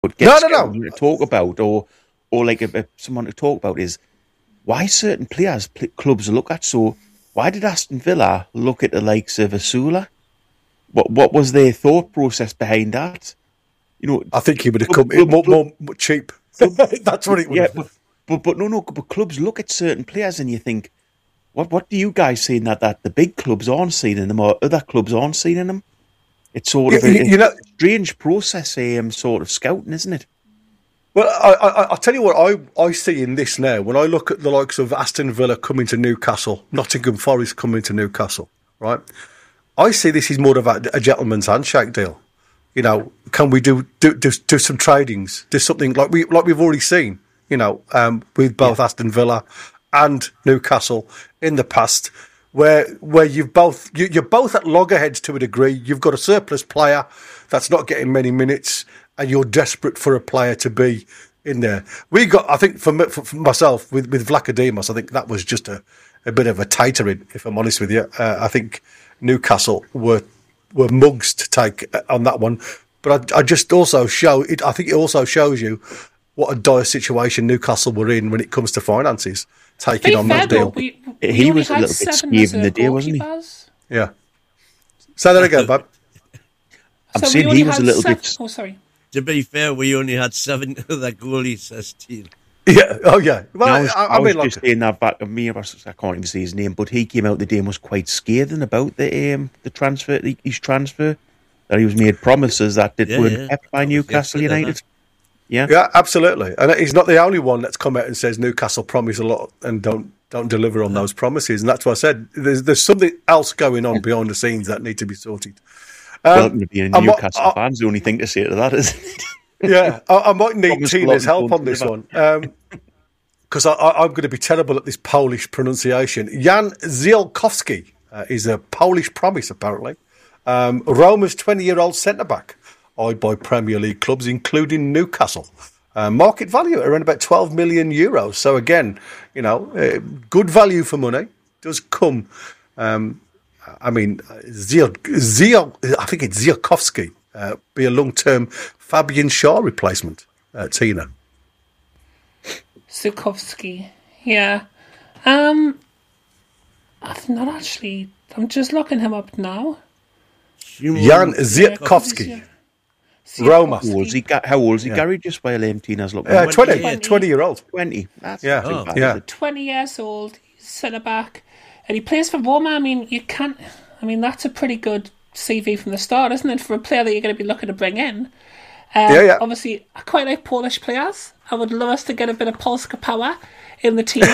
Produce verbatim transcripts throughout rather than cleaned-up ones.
but get no, no, no. to talk about, or or like a, a, someone to talk about is why certain players pl- clubs look at. So why did Aston Villa look at the likes of Asula? What what was their thought process behind that? You know, I think he would have come club, more, club, more, more cheap. Club, That's what it would. Yeah, have. But, but but no no. But clubs look at certain players and you think, what what do you guys see in that that the big clubs aren't seeing in them or other clubs aren't seeing in them? It's sort of yeah, a, you know, a strange process, um, sort of scouting, isn't it? Well, I, I, I'll tell you what I, I see in this now. When I look at the likes of Aston Villa coming to Newcastle, Nottingham Forest coming to Newcastle, right? I see this is more of a, a gentleman's handshake deal. You know, can we do do, do do some tradings? Do something like we like we've already seen. You know, um, with both yeah. Aston Villa and Newcastle in the past, where where you've both you, you're both at loggerheads to a degree. You've got a surplus player that's not getting many minutes, and you're desperate for a player to be in there. We got, I think, for, me, for myself with with Vlachodimos, I think that was just a, a bit of a tatering. If I'm honest with you, uh, I think Newcastle were were mugs to take on that one. But I, I just also show it. I think it also shows you what a dire situation Newcastle were in when it comes to finances, taking on that deal. We, we he was a little bit skeeved in the day, wasn't he? Yeah. Say that again, Bob. I'm so saying he was a little seven, bit. Oh, sorry. To be fair, we only had seven other goalies as team. Yeah. Oh, yeah. Well, no, I was, I, I, I mean, was like, just saying that back of me. I can't even say his name, but he came out the day and was quite scathing about the um, the transfer, his transfer. That he was made promises that it yeah, weren't yeah. kept by Newcastle United. Yeah, yeah, absolutely. And he's not the only one that's come out and says Newcastle promise a lot and don't don't deliver on those promises. And that's why I said there's there's something else going on behind the scenes that need to be sorted. Um, Welcome to being a Newcastle I, fans. The only thing to say to that, isn't it? Yeah, I, I might need Tina's help on this one. Because um, I'm going to be terrible at this Polish pronunciation. Jan Zielkowski uh, is a Polish promise, apparently. Um, Roma's twenty-year-old centre-back, eyed by Premier League clubs, including Newcastle. Uh, market value at around about twelve million euros. So again, you know, uh, good value for money does come. Um, I mean, Ziel, Ziel, I think it's Zielkowski, uh, be a long-term Fabian Shaw replacement, uh, Tina. Zielkowski, yeah. Um, I've not actually. I'm just looking him up now. Jan Zielkowski. Roma. How old is he, how old is he yeah. Gary? Just while um, Tina's looking. Uh, twenty, twenty, twenty year old. twenty. That's yeah. Oh. yeah. twenty years old, centre back, and he plays for Roma. I mean, you can't. I mean, that's a pretty good C V from the start, isn't it, for a player that you're going to be looking to bring in? Um, yeah, yeah. Obviously, I quite like Polish players. I would love us to get a bit of Polska power in the team.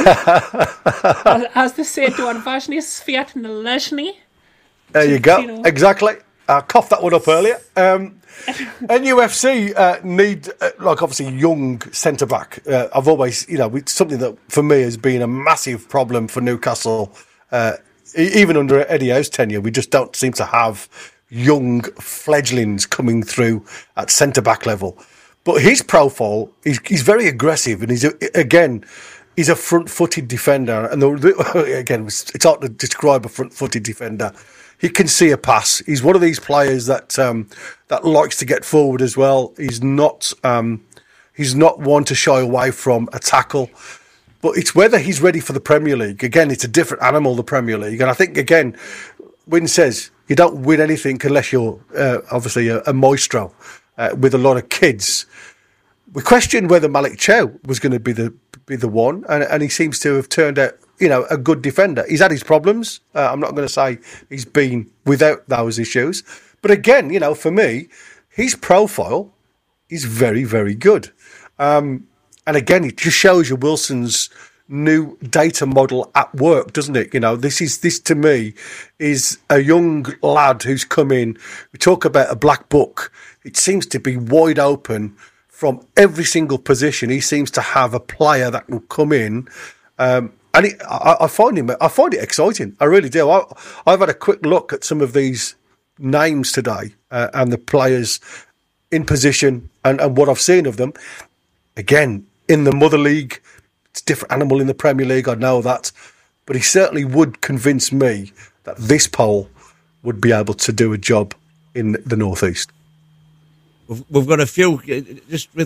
as, as they say, do odważnie Swiat należny. There you go. You know. Exactly. I coughed that one up earlier. Um, N U F C uh, need, uh, like, obviously, young centre-back. Uh, I've always, you know, it's something that, for me, has been a massive problem for Newcastle. Uh, even under Eddie Howe's tenure, we just don't seem to have young fledglings coming through at centre-back level. But his profile, he's, he's very aggressive, and he's, a, again, he's a front-footed defender. And the, again, it's hard to describe a front-footed defender. He can see a pass. He's one of these players that um, that likes to get forward as well. He's not um, he's not one to shy away from a tackle. But it's whether he's ready for the Premier League. Again, it's a different animal, the Premier League. And I think, again, Wynne says you don't win anything unless you're uh, obviously a, a maestro uh, with a lot of kids. We questioned whether Malik Chow was going to be the be the one, and, and he seems to have turned out, you know, a good defender. He's had his problems. Uh, I'm not going to say he's been without those issues. But again, you know, for me, his profile is very, very good. Um, and again, it just shows you Wilson's new data model at work, doesn't it? You know, this is this to me is a young lad who's come in. We talk about a black book. It seems to be wide open from every single position. He seems to have a player that will come in. Um, And it, I, I find him. I find it exciting. I really do. I, I've had a quick look at some of these names today uh, and the players in position and, and what I've seen of them. Again, in the Mother League, it's a different animal in the Premier League. I know that, but he certainly would convince me that this poll would be able to do a job in the North East. we've, we've got a few, uh, just with